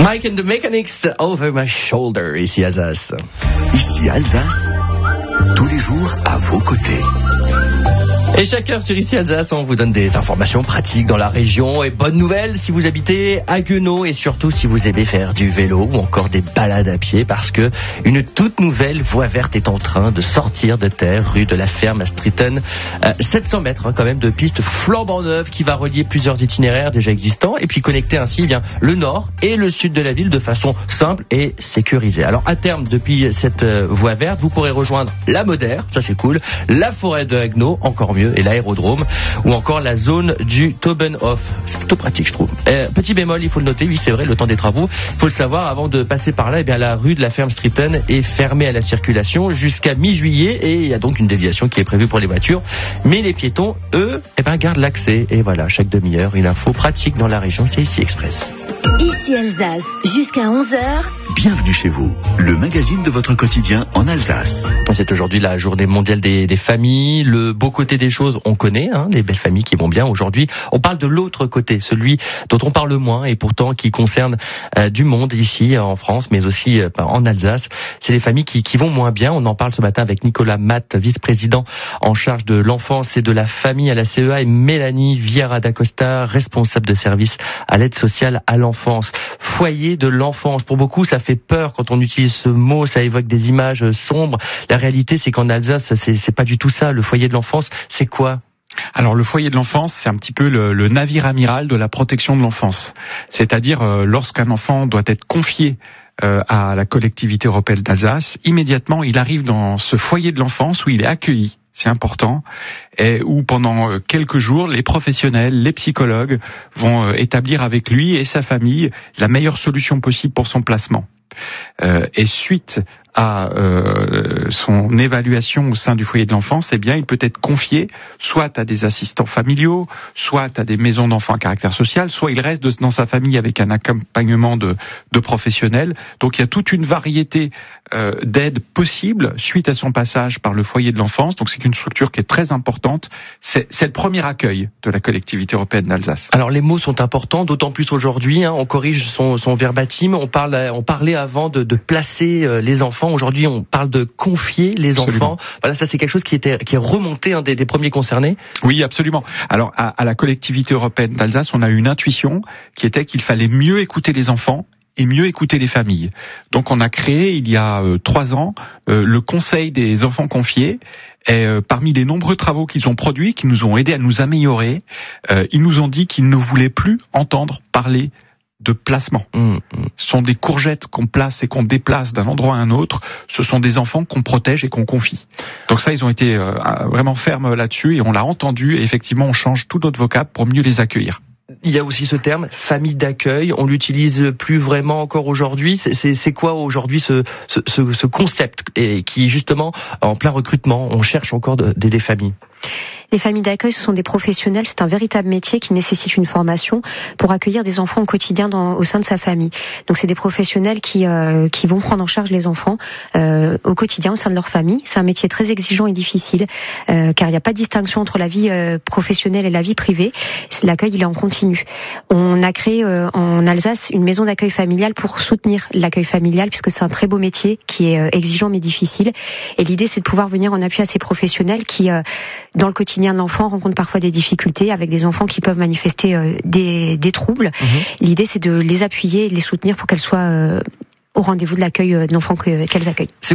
Mike and the Mechanics, Over My Shoulder, ici Alsace. Ici Alsace, tous les jours à vos côtés. Et chaque heure sur Ici Alsace, on vous donne des informations pratiques dans la région. Et bonne nouvelle si vous habitez à Guenot et surtout si vous aimez faire du vélo ou encore des balades à pied, parce que une toute nouvelle voie verte est en train de sortir de terre, rue de la Ferme à Stritten. 700 mètres quand même de piste flambant neuve qui va relier plusieurs itinéraires déjà existants et puis connecter ainsi le nord et le sud de la ville de façon simple et sécurisée. Alors à terme, depuis cette voie verte, vous pourrez rejoindre la Modère, ça c'est cool, la forêt de Haguenau, encore mieux, et l'aérodrome, ou encore la zone du Taubenhof. C'est plutôt pratique, je trouve. Petit bémol, il faut le noter, oui, c'est vrai, le temps des travaux. Il faut le savoir, avant de passer par là, eh bien, la rue de la Ferme Stritten est fermée à la circulation jusqu'à mi-juillet, et il y a donc une déviation qui est prévue pour les voitures. Mais les piétons, eux, gardent l'accès. Et voilà, chaque demi-heure, une info pratique dans la région, c'est Ici Express. Ici Alsace, jusqu'à 11h. Bienvenue chez vous, le magazine de votre quotidien en Alsace. C'est aujourd'hui la journée mondiale des familles. Le beau côté des choses, on connaît, les belles familles qui vont bien. Aujourd'hui, on parle de l'autre côté, celui dont on parle moins et pourtant qui concerne du monde ici en France, mais aussi en Alsace. C'est les familles qui vont moins bien. On en parle ce matin avec Nicolas Matt, vice-président en charge de l'enfance et de la famille à la CEA, et Mélanie Vieira da Costa, responsable de service à l'aide sociale à l'enfance. Foyer de l'enfance. Pour beaucoup, ça fait peur quand on utilise ce mot, ça évoque des images sombres. La réalité, c'est qu'en Alsace, c'est pas du tout ça. Le foyer de l'enfance, c'est quoi ? Alors le foyer de l'enfance, c'est un petit peu le navire amiral de la protection de l'enfance. C'est-à-dire lorsqu'un enfant doit être confié à la collectivité européenne d'Alsace, immédiatement il arrive dans ce foyer de l'enfance où il est accueilli. C'est important, et où pendant quelques jours, les professionnels, les psychologues vont établir avec lui et sa famille la meilleure solution possible pour son placement. Et suite à son évaluation au sein du foyer de l'enfance, il peut être confié soit à des assistants familiaux, soit à des maisons d'enfants à caractère social, soit il reste dans sa famille avec un accompagnement de professionnels. Donc il y a toute une variété d'aides possibles suite à son passage par le foyer de l'enfance. Donc c'est une structure qui est très importante. C'est le premier accueil de la collectivité européenne d'Alsace. Alors les mots sont importants, d'autant plus aujourd'hui. On corrige son verbatim. On parlait avant de placer les enfants. Aujourd'hui, on parle de confier les Absolument. enfants. Voilà, ça c'est quelque chose qui est remonté des premiers concernés. Oui, absolument. Alors à la collectivité européenne d'Alsace, on a eu une intuition qui était qu'il fallait mieux écouter les enfants et mieux écouter les familles. Donc on a créé il y a 3 ans le Conseil des enfants confiés. Et parmi les nombreux travaux qu'ils ont produits, qui nous ont aidés à nous améliorer, ils nous ont dit qu'ils ne voulaient plus entendre parler de placement. Ce sont des courgettes qu'on place et qu'on déplace d'un endroit à un autre. Ce sont des enfants qu'on protège et qu'on confie. Donc ça, ils ont été vraiment fermes là-dessus et on l'a entendu. Et effectivement, on change tout notre vocable pour mieux les accueillir. Il y a aussi ce terme, famille d'accueil. On l'utilise plus vraiment encore aujourd'hui. C'est quoi aujourd'hui ce concept et qui justement en plein recrutement, on cherche encore des familles. Les familles d'accueil, ce sont des professionnels, c'est un véritable métier qui nécessite une formation pour accueillir des enfants au quotidien au sein de sa famille. Donc c'est des professionnels qui vont prendre en charge les enfants au quotidien au sein de leur famille. C'est un métier très exigeant et difficile car il n'y a pas de distinction entre la vie professionnelle et la vie privée. L'accueil, il est en continu. On a créé en Alsace une maison d'accueil familial pour soutenir l'accueil familial puisque c'est un très beau métier qui est exigeant mais difficile. Et l'idée, c'est de pouvoir venir en appui à ces professionnels qui, dans le quotidien de l'enfant, rencontrent parfois des difficultés avec des enfants qui peuvent manifester des troubles. L'idée, c'est de les appuyer et de les soutenir pour qu'elles soient au rendez-vous de l'accueil de l'enfant qu'elles accueillent.